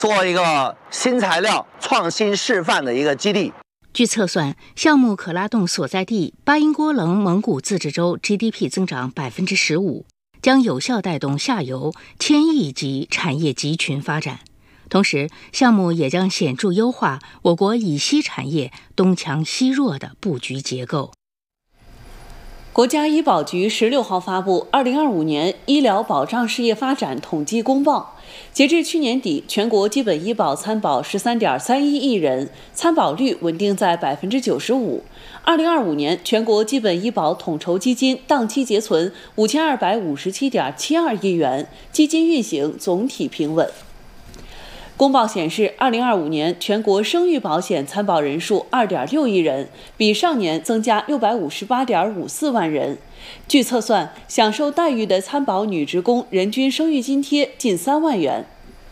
做一个新材料创新示范的一个基地。 据测算，项目可拉动所在地巴音郭楞蒙古自治州 GDP 增长15%，将有效带动下游千亿级产业集群发展。同时，项目也将显著优化我国以西产业东强西弱的布局结构。 国家医保局16号发布2025年医疗保障事业发展统计公报。截至去年底，全国基本医保参保13.31亿人，参保率稳定在95%。2025年，全国基本医保统筹基金当期结存5257.72亿元，基金运行总体平稳。公报显示，2025年全国生育保险参保人数2.6亿人，比上年增加658.54万人。据测算，享受待遇的参保女职工人均生育津贴近3万元。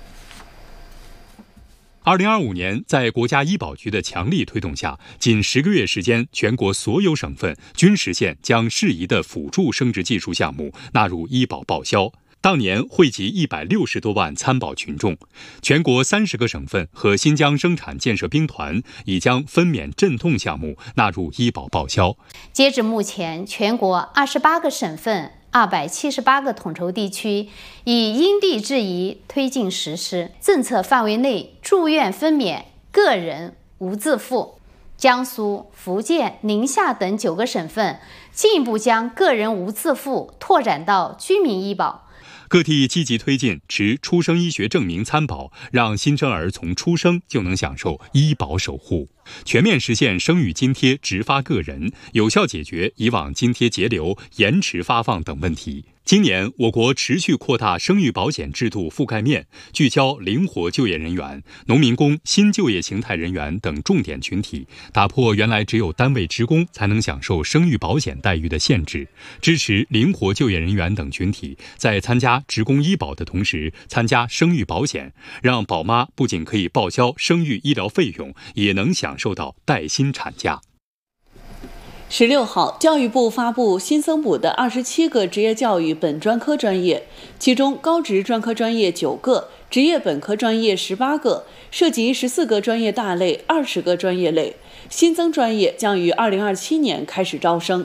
2025年，在国家医保局的强力推动下，仅10个月时间，全国所有省份均实现将适宜的辅助生殖技术项目纳入医保报销。当年惠及160多万参保群众，全国30个省份和新疆生产建设兵团已将分娩镇痛项目纳入医保报销。 截至目前，全国28个省份、278个统筹地区已因地制宜推进实施。政策范围内，住院分娩个人无自付。江苏、福建、宁夏等9个省份进一步将个人无自付拓展到居民医保。 各地积极推进持出生医学证明参保，让新生儿从出生就能享受医保守护，全面实现生育津贴直发个人，有效解决以往津贴截留、延迟发放等问题。今年，我国持续扩大生育保险制度覆盖面，聚焦灵活就业人员、农民工、新就业形态人员等重点群体，打破原来只有单位职工才能享受生育保险待遇的限制，支持灵活就业人员等群体在参加职工医保的同时参加生育保险，让宝妈不仅可以报销生育医疗费用，也能享受到带薪产假。 16号，教育部发布新增补的27个职业教育本专科专业，其中高职专科专业9个，职业本科专业18个，涉及14个专业大类、20个专业类。新增专业将于2027年开始招生。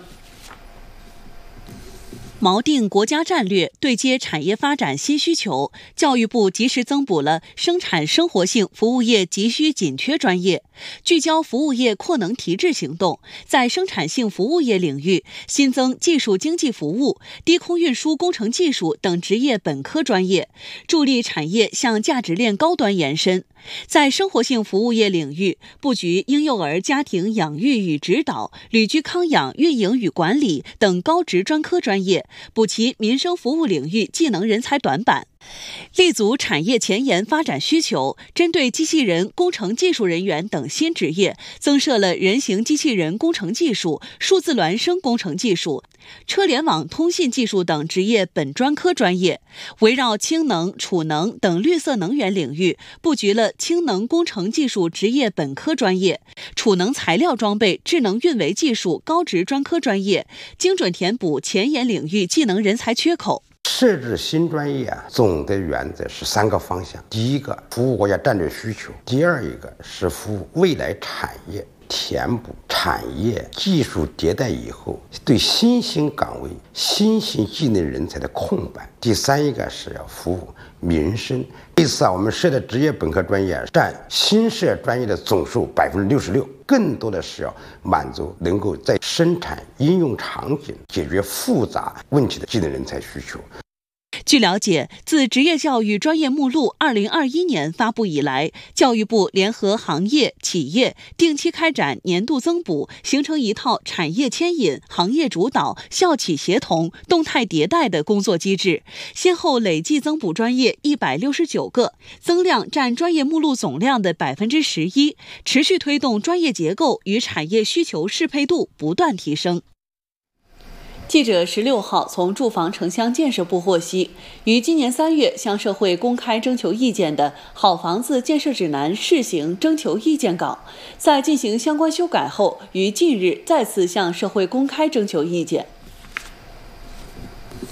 锚定国家战略，对接产业发展新需求，教育部及时增补了生产生活性服务业急需紧缺专业，聚焦服务业扩能提质行动，在生产性服务业领域新增技术经济服务、低空运输工程技术等职业本科专业，助力产业向价值链高端延伸。在生活性服务业领域，布局婴幼儿家庭养育与指导、旅居康养运营与管理等高职专科专业，补齐民生服务领域技能人才短板。立足产业前沿发展需求，针对机器人、工程技术人员等新职业，增设了人形机器人工程技术、数字孪生工程技术、车联网通信技术等职业本专科专业，围绕氢能、储能等绿色能源领域，布局了氢能工程技术职业本科专业、储能材料装备智能运维技术高职专科专业，精准填补前沿领域技能人才缺口。 设置新专业总的原则是3个方向：第一个，服务国家战略需求；第二一个是服务未来产业，填补产业技术迭代以后对新兴岗位、新兴技能人才的空白；第三一个是要服务民生。这次我们设的职业本科专业占新设专业的总数66%，更多的是要满足能够在生产应用场景解决复杂问题的技能人才需求。 据了解，自职业教育专业目录2021年发布以来，教育部联合行业、企业定期开展年度增补，形成一套产业牵引、行业主导、校企协同、动态迭代的工作机制，先后累计增补专业169个，增量占专业目录总量的11%，持续推动专业结构与产业需求适配度不断提升。记者16号从住房城乡建设部获悉，于今年3月向社会公开征求意见的《好房子建设指南》试行征求意见稿，在进行相关修改后，于近日再次向社会公开征求意见。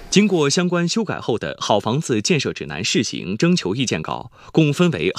经过相关修改后的好房子建设指南试行征求意见稿，共分为